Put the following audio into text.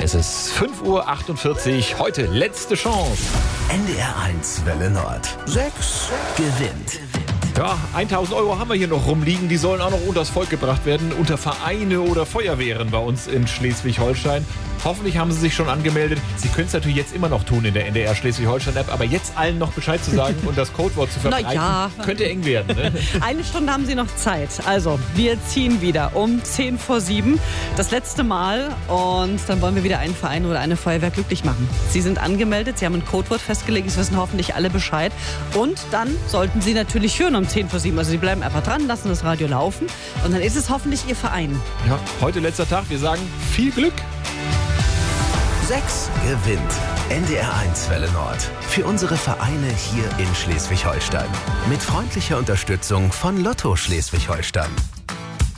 Es ist 5:48 Uhr, heute letzte Chance. NDR 1 Welle Nord. 6 gewinnt. Ja, 1.000 Euro haben wir hier noch rumliegen. Die sollen auch noch unters Volk gebracht werden, unter Vereine oder Feuerwehren bei uns in Schleswig-Holstein. Hoffentlich haben Sie sich schon angemeldet. Sie können es natürlich jetzt immer noch tun in der NDR Schleswig-Holstein-App, aber jetzt allen noch Bescheid zu sagen und das Codewort zu verbreiten, könnte eng werden. Ne? Eine Stunde haben Sie noch Zeit. Also, wir ziehen wieder um 6:50. Das letzte Mal. Und dann wollen wir wieder einen Verein oder eine Feuerwehr glücklich machen. Sie sind angemeldet, Sie haben ein Codewort festgelegt, es wissen hoffentlich alle Bescheid. Und dann sollten Sie natürlich hören um 6:50. Also Sie bleiben einfach dran, lassen das Radio laufen und dann ist es hoffentlich Ihr Verein. Ja, heute letzter Tag. Wir sagen viel Glück. 6 gewinnt. NDR 1 Welle Nord. Für unsere Vereine hier in Schleswig-Holstein. Mit freundlicher Unterstützung von Lotto Schleswig-Holstein.